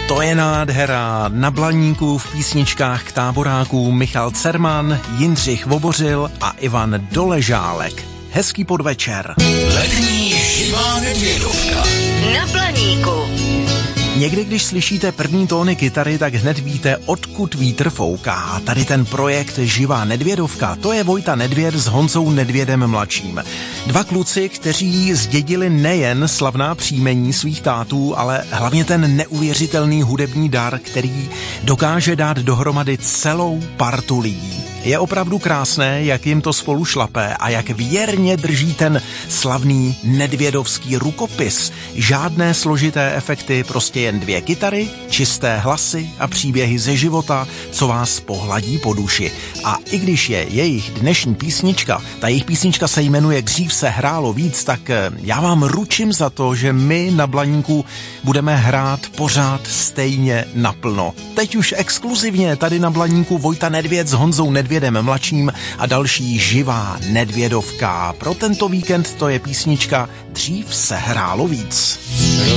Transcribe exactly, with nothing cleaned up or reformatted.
To je nádhera. Na Blaníku v písničkách k táboráků Michal Cerman, Jindřich Vobořil a Ivan Doležálek. Hezký podvečer. Letní živá nedvědovka. Na Blaníku. Někdy, když slyšíte první tóny kytary, tak hned víte, odkud vítr fouká. Tady ten projekt Živá nedvědovka, to je Vojta Nedvěd s Honzou Nedvědem mladším. Dva kluci, kteří zdědili nejen slavná příjmení svých tátů, ale hlavně ten neuvěřitelný hudební dar, který dokáže dát dohromady celou partu lidí. Je opravdu krásné, jak jim to spolu šlape a jak věrně drží ten slavný nedvědovský rukopis. Žádné složité efekty, prostě jen dvě kytary, čisté hlasy a příběhy ze života, co vás pohladí po duši. A i když je jejich dnešní písnička, ta jejich písnička se jmenuje Dřív se hrálo víc, tak já vám ručím za to, že my na Blaníku budeme hrát pořád stejně naplno. Teď už exkluzivně tady na Blaníku Vojta Nedvěd s Honzou Nedvědem mladším a další živá nedvědovka. Pro tento víkend to je písnička Dřív se hrálo víc.